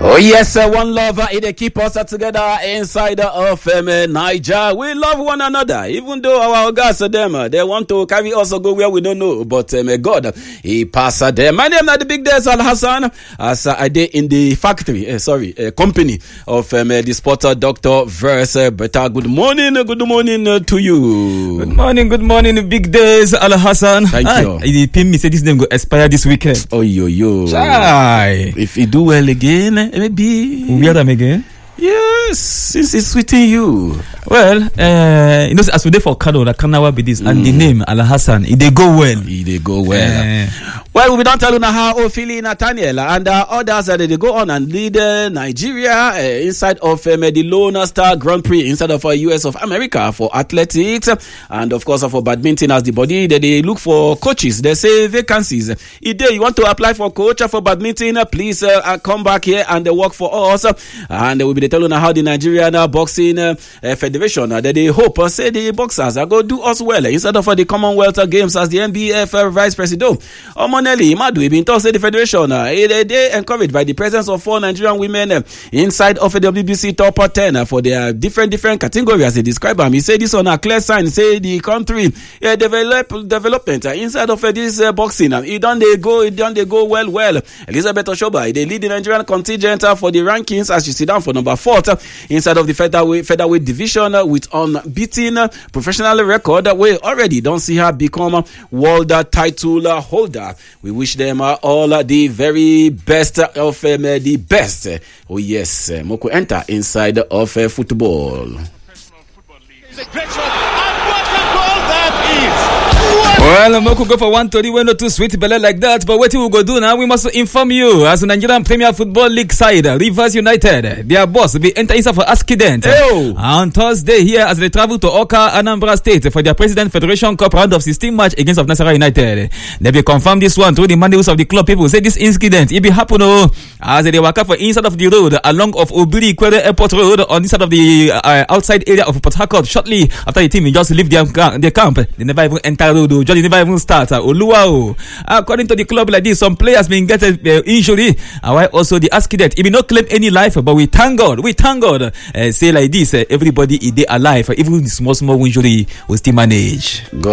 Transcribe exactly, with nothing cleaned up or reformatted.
Oh yes, uh, one love, uh, it keep us uh, together inside of um, uh, Niger. We love one another, even though our guys uh, them uh, they want to carry us uh, go where we don't know. But um, uh, God, uh, He pass uh, them. My name is the Big Days Al Hassan. As uh, I did in the factory, uh, sorry, uh, company of um, uh, the Sporter Doctor Verse. Uh, better good morning, uh, good morning uh, to you. Good morning, good morning, Big Days Al Hassan. Thank ah, you. He pin me say this name go expire this weekend. Oh yo yo. Chai. If you do well again. Maybe we hear them again. Yes, since it's sweeting you. Well, uh, you know, as we dey for Kano, that Kanawa be this, mm. and the name Al Hassan, it they go well. It they go well. Uh, well, we don't tell you now how Ophili Nathaniel and uh, others uh, they go on and lead uh, Nigeria uh, inside of um, the Lone Star Grand Prix inside of uh, U S of America for athletics and of course uh, for badminton as the body that they look for coaches. They say vacancies. If you want to apply for coach for badminton, uh, please uh, come back here and uh, work for us. And uh, we'll be telling you how the Nigerian uh, boxing uh, uh, federation uh, that they hope uh, say the boxers are going to do us well uh, instead of uh, the Commonwealth uh, Games as the N B F uh, vice president. Omonelli Madu been told say the federation uh, they, they encouraged by the presence of four Nigerian women uh, inside of the W B C top ten uh, for their different different categories as they describe them. He said this on a clear sign say the country uh, develop development uh, inside of uh, this uh, boxing. Uh, it done they go it done they go well well. Elizabeth Oshoba they lead the Nigerian contingent uh, for the rankings as she sit down for number fourth uh, inside of the featherweight featherweight division uh, with unbeaten uh, professional record. Uh, we already don't see her become a world uh, title uh, holder. We wish them uh, all uh, the very best uh, of um, uh, the best. Uh, oh yes, uh, Moko enter inside of uh, football. Well, Moko go for one thirty, we're not too sweet belly like that, but what we go do now, we must inform you as the Nigerian Premier Football League side, Rivers United, their boss will be entering inside for accident Ew. on Thursday here as they travel to Oka, Anambra State for their President Federation Cup round of sixteen match against of Nasarawa United. They will confirm this one through the mandates of the club people. Say this incident, it be happen oh, as they walk up for inside of the road along of Obiri Kwere Airport Road on inside of the uh, outside area of Port Harcourt shortly after the team just leave their, their camp. They never even enter road. They never even start. Uh, Oluwao. According to the club like this, some players been get uh, injury. And why also the accident? He may not claim any life, but we thank God. We thank God. Uh, say like this, uh, everybody is there alive. Even the small small injury will still manage. God.